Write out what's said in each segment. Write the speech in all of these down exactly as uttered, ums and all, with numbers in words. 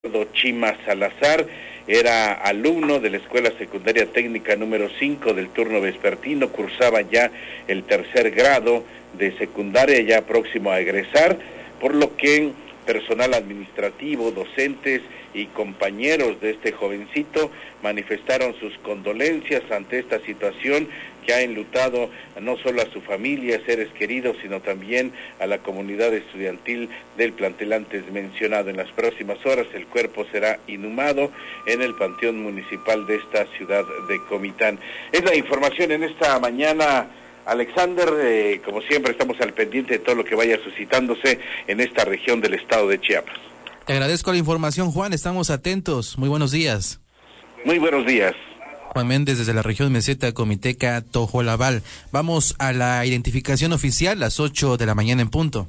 Chima Salazar era alumno de la Escuela Secundaria Técnica número cinco del turno vespertino, cursaba ya el tercer grado de secundaria, ya próximo a egresar, por lo que personal administrativo, docentes y compañeros de este jovencito manifestaron sus condolencias ante esta situación que ha enlutado no solo a su familia, seres queridos, sino también a la comunidad estudiantil del plantel antes mencionado. En las próximas horas el cuerpo será inhumado en el panteón municipal de esta ciudad de Comitán. Es la información en esta mañana, Alexander. Eh, como siempre estamos al pendiente de todo lo que vaya suscitándose en esta región del estado de Chiapas. Te agradezco la información, Juan, estamos atentos. Muy buenos días. Muy buenos días. Juan Méndez desde la región Meseta, Comiteca, Tojolabal. Vamos a la identificación oficial, las ocho de la mañana en punto.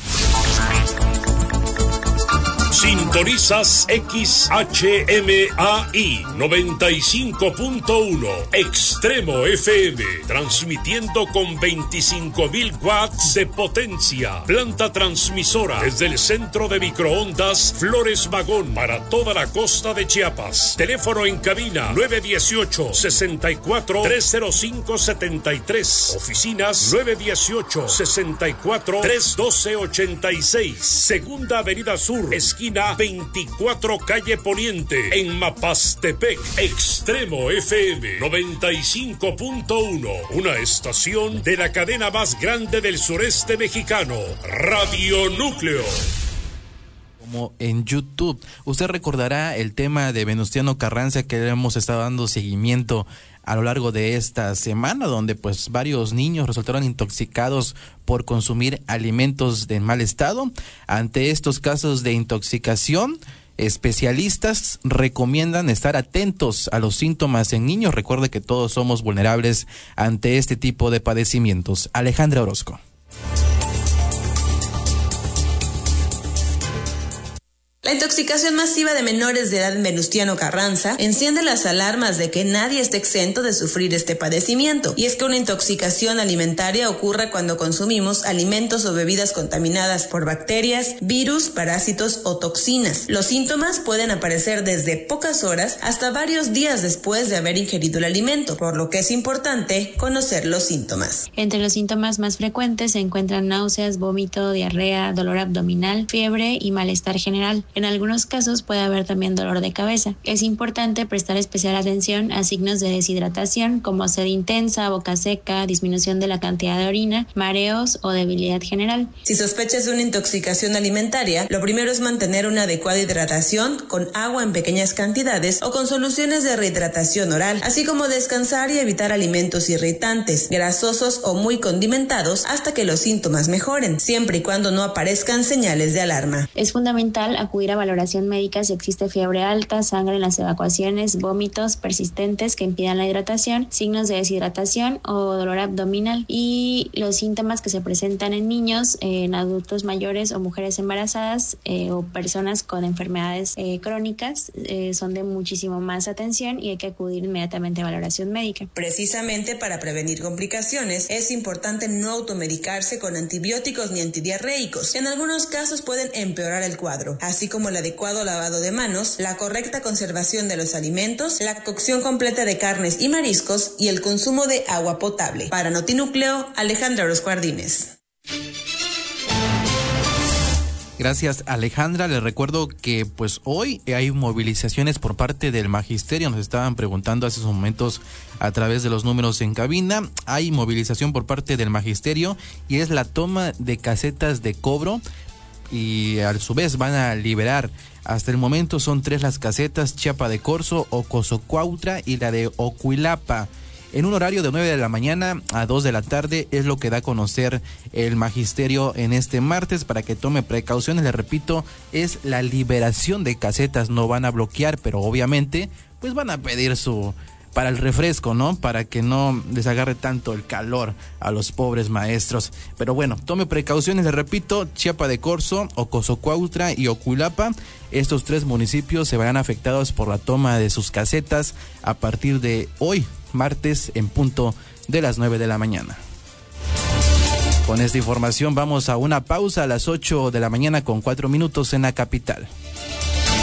Sintonizas X H M A I noventa y cinco punto uno Extremo F M, transmitiendo con veinticinco mil watts de potencia. Planta transmisora desde el centro de microondas Flores Magón para toda la costa de Chiapas. Teléfono en cabina nueve dieciocho, sesenta y cuatro, trescientos cinco setenta y tres. Oficinas nueve dieciocho, sesenta y cuatro, trescientos doce ochenta y seis. Segunda Avenida Sur, esquina veinticuatro calle Poniente, en Mapastepec. Extremo F M noventa y cinco punto uno, una estación de la cadena más grande del sureste mexicano, Radio Núcleo. Como en YouTube. Usted recordará el tema de Venustiano Carranza que le hemos estado dando seguimiento a lo largo de esta semana, donde pues varios niños resultaron intoxicados por consumir alimentos de mal estado. Ante estos casos de intoxicación, especialistas recomiendan estar atentos a los síntomas en niños. Recuerde que todos somos vulnerables ante este tipo de padecimientos. Alejandra Orozco. La intoxicación masiva de menores de edad en Venustiano Carranza enciende las alarmas de que nadie esté exento de sufrir este padecimiento. Y es que una intoxicación alimentaria ocurre cuando consumimos alimentos o bebidas contaminadas por bacterias, virus, parásitos o toxinas. Los síntomas pueden aparecer desde pocas horas hasta varios días después de haber ingerido el alimento, por lo que es importante conocer los síntomas. Entre los síntomas más frecuentes se encuentran náuseas, vómito, diarrea, dolor abdominal, fiebre y malestar general. En algunos casos puede haber también dolor de cabeza. Es importante prestar especial atención a signos de deshidratación como sed intensa, boca seca, disminución de la cantidad de orina, mareos o debilidad general. Si sospechas de una intoxicación alimentaria, lo primero es mantener una adecuada hidratación con agua en pequeñas cantidades o con soluciones de rehidratación oral, así como descansar y evitar alimentos irritantes, grasosos o muy condimentados hasta que los síntomas mejoren, siempre y cuando no aparezcan señales de alarma. Es fundamental acudir a valoración médica si existe fiebre alta, sangre en las evacuaciones, vómitos persistentes que impidan la hidratación, signos de deshidratación o dolor abdominal, y los síntomas que se presentan en niños, en adultos mayores o mujeres embarazadas eh, o personas con enfermedades eh, crónicas eh, son de muchísimo más atención y hay que acudir inmediatamente a valoración médica. Precisamente para prevenir complicaciones es importante no automedicarse con antibióticos ni antidiarreicos. En algunos casos pueden empeorar el cuadro, así como el adecuado lavado de manos, la correcta conservación de los alimentos, la cocción completa de carnes y mariscos y el consumo de agua potable. Para Notinúcleo, Alejandra Orozco Ardínez. Gracias, Alejandra. Les recuerdo que pues hoy hay movilizaciones por parte del magisterio. Nos estaban preguntando hace unos momentos a través de los números en cabina. Hay movilización por parte del magisterio y es la toma de casetas de cobro, y a su vez van a liberar. Hasta el momento son tres las casetas: Chiapa de Corzo, Ocosocuautla y la de Ocuilapa, en un horario de nueve de la mañana a dos de la tarde. Es lo que da a conocer el magisterio en este martes, para que tome precauciones. Les repito, es la liberación de casetas, no van a bloquear, pero obviamente pues van a pedir su para el refresco, ¿no? Para que no les agarre tanto el calor a los pobres maestros. Pero bueno, tome precauciones, les repito, Chiapa de Corzo, Ocosocuautla y Ocuilapa. Estos tres municipios se verán afectados por la toma de sus casetas a partir de hoy, martes, en punto de las nueve de la mañana. Con esta información vamos a una pausa a las ocho de la mañana con cuatro minutos en la capital.